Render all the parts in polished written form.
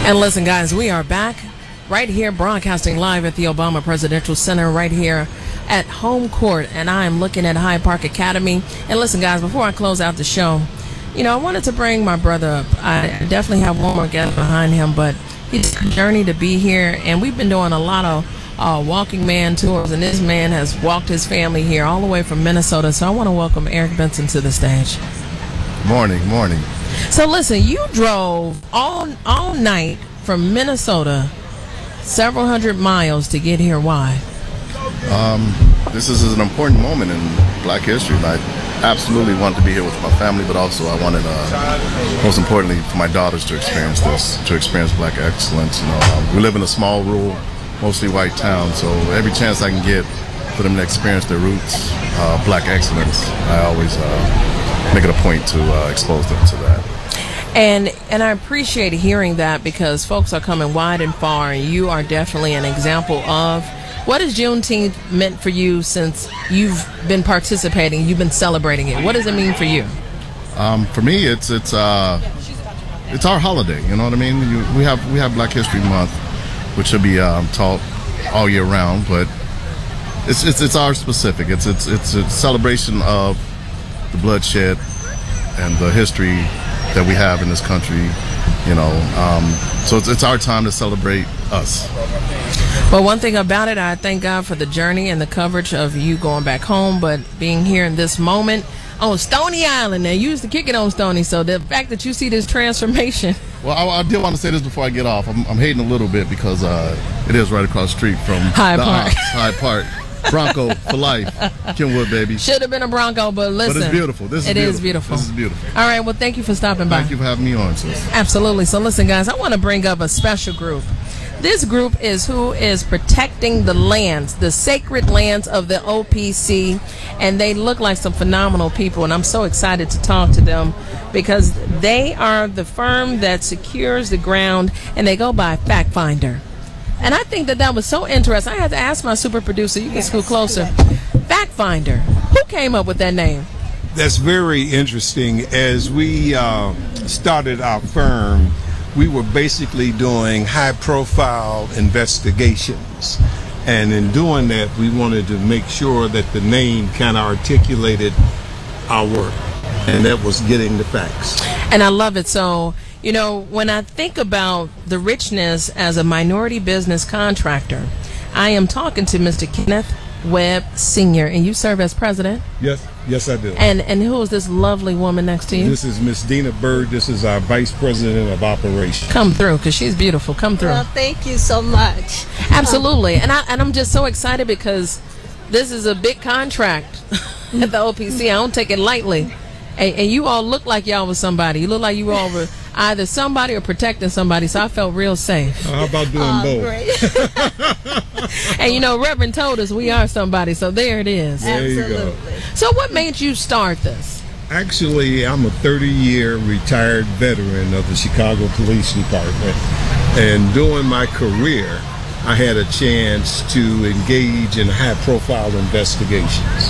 And listen, guys, we are back right here broadcasting live at the Obama Presidential Center right here at home court. And I am looking at Hyde Park Academy. And listen, guys, before I close out the show, I wanted to bring my brother up. I definitely have one more guest behind him, but he's a journey to be here. And we've been doing a lot of walking man tours, and this man has walked his family here all the way from Minnesota. So I want to welcome Eric Benson to the stage. Morning. So listen, you drove all night from Minnesota, several hundred miles to get here. Why? This is an important moment in Black history, and I absolutely wanted to be here with my family, but also I wanted, most importantly, for my daughters to experience this, to experience Black excellence. We live in a small, rural, mostly white town, so every chance I can get for them to experience their roots, Black excellence, I always make it a point to expose them to that. And I appreciate hearing that, because folks are coming wide and far, and you are definitely an example of what has Juneteenth meant for you since you've been participating, you've been celebrating it. What does it mean for you? For me, it's our holiday. You know what I mean? We have Black History Month, which should be taught all year round, but it's our specific. It's a celebration of the bloodshed and the history that we have in this country, so it's our time to celebrate us. Well, one thing about it, I thank God for the journey and the coverage of you going back home, but being here in this moment on Stony Island. They used to kick it on Stony, so the fact that you see this transformation. Well, I did want to say this before I get off. I'm hating a little bit because it is right across the street from Hyde Park. Bronco for life. Kenwood, baby. Should have been a Bronco, but listen. But it's beautiful. It is beautiful. This is beautiful. All right, well, thank you for stopping by. Thank you for having me on, sis. Absolutely. So listen, guys, I want to bring up a special group. This group is who is protecting the lands, the sacred lands of the OPC, and they look like some phenomenal people, and I'm so excited to talk to them because they are the firm that secures the ground, and they go by Fact Finder. And I think that was so interesting. I had to ask my super producer, you can scoot closer, Fact Finder, who came up with that name? That's very interesting. As we started our firm, we were basically doing high-profile investigations. And in doing that, we wanted to make sure that the name kind of articulated our work. And that was getting the facts. And I love it. So, when I think about the richness as a minority business contractor, I am talking to Mr. Kenneth Webb Sr., and you serve as president? Yes, I do. And who is this lovely woman next to you? This is Miss Dina Bird. This is our vice president of operations. Come through, because she's beautiful. Come through. Well, thank you so much. Absolutely. And I'm just so excited because this is a big contract at the OPC. I don't take it lightly. And you all look like y'all was somebody. You look like you all were either somebody or protecting somebody, so I felt real safe. How about doing both? Great. And Reverend told us we are somebody, so there it is. There you go. So what made you start this? Actually, I'm a 30-year retired veteran of the Chicago Police Department, and during my career, I had a chance to engage in high-profile investigations.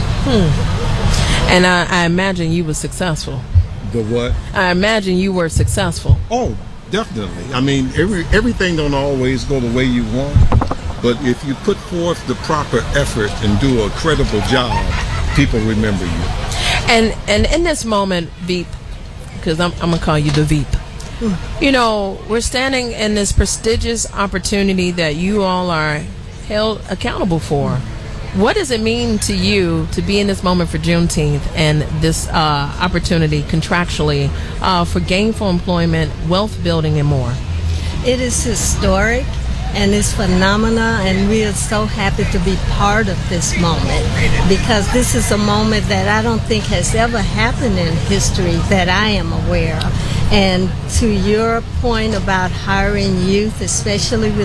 And I imagine you were successful. The what? I imagine you were successful. Oh, definitely. I mean, everything don't always go the way you want, but if you put forth the proper effort and do a credible job, people remember you. And in this moment, Veep, because I'm going to call you the Veep, we're standing in this prestigious opportunity that you all are held accountable for. What does it mean to you to be in this moment for Juneteenth and this opportunity contractually for gainful employment, wealth building, and more? It is historic and it's phenomenal, and we are so happy to be part of this moment because this is a moment that I don't think has ever happened in history that I am aware of. And to your point about hiring youth, especially with